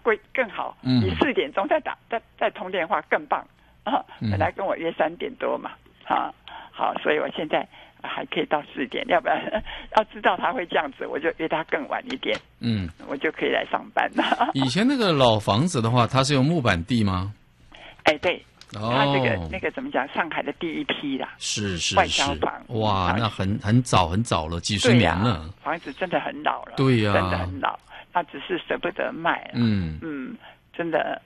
更好，你4点钟再通电话更棒啊！本来跟我约3点多嘛，好，所以我现在还可以到4点，要不然要知道他会这样子，我就约他更晚一点，我就可以来上班了。 以前那个老房子的话，它是用木板地吗？ 哎，对。他那个怎么讲？上海的第一批啦， 是外销房， 哇，那很早了，几十年了， 房子真的很老了， 对呀， 真的很老，他只是舍不得卖，真的，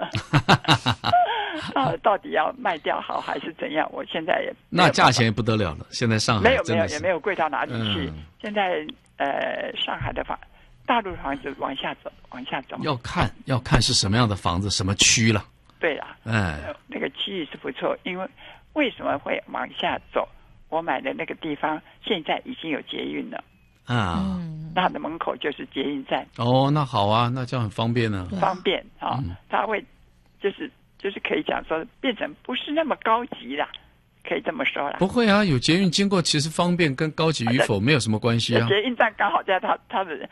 到底要卖掉好还是怎样？我现在也那价钱也不得了了，现在上海也没有贵到哪里去，现在上海的大陆房子往下走， 要看是什么样的房子，什么区了。 对啦，那个区域是不错，因为什么会往下走？我买的那个地方现在已经有捷运了啊，那的门口就是捷运站。 哦，那好啊，那这样很方便呢。 方便啊，它会就是可以讲说变成不是那么高级啦，可以这么说啦。 不会啊，有捷运经过，其实方便跟高级与否没有什么关系啊。 捷运站刚好在它的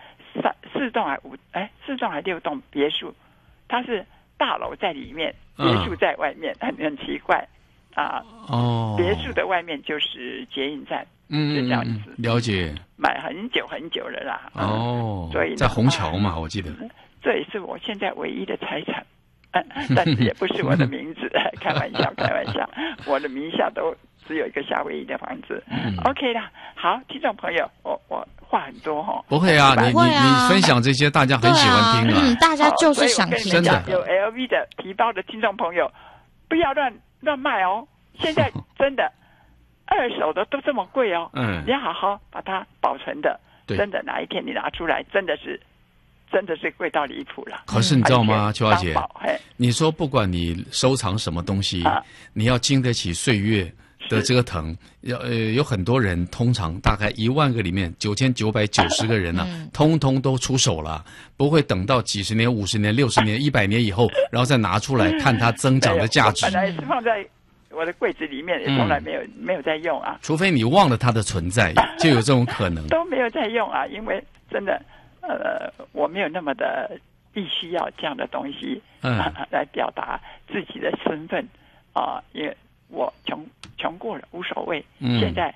4栋4栋还6栋别墅，它是。大楼在里面，别墅在外面，很奇怪啊。别墅的外面就是捷运站，就这样子。 了解。 买很久了啦。所以在虹桥嘛，我记得。 这也是我现在唯一的财产，但是也不是我的名字，开玩笑，我的名下都只有一个夏威夷的房子。OK 啦，好，听众朋友，我话很多哈。 不会啊，你分享这些，大家很喜欢听啊。 大家就是想听。 真的， 有 LV 的皮包的听众朋友，不要乱卖哦。现在真的2手的都这么贵哦。你要好好把它保存的。真的，哪一天你拿出来，真的是贵到离谱了。 可是你知道吗，邱小姐？你说不管你收藏什么东西，你要经得起岁月的折腾，有很多人，通常大概1万个里面9990个人呢，通通都出手了，不会等到几十年、50年、60年、100年以后，然后再拿出来看它增长的价值。 本来是放在我的柜子里面，也从来没有在用啊。 除非你忘了它的存在，就有这种可能。 都没有在用啊，因为真的，我没有那么的必须要这样的东西来表达自己的身份啊，因为我穷过了无所谓。现在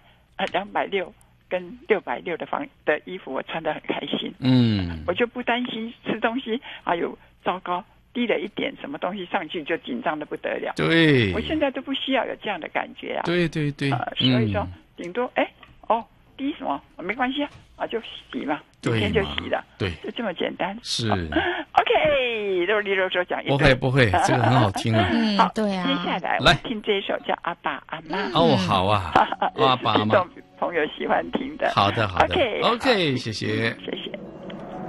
260跟660的衣服我穿得很开心。我就不担心吃东西糟糕。低了一点什么东西上去就紧张的不得了。 对， 我现在都不需要有这样的感觉啊。 对， 所以说顶多低什么没关系啊，就洗嘛，明天就洗了。 对， 就这么简单。 是。 OK，肉粒肉说讲一段。不会，这个很好听啊。 好， 对啊。 接下来我听这一首叫《阿爸阿妈》。 好啊，阿爸阿妈。 朋友喜欢听的。 好的。 OK， 谢谢。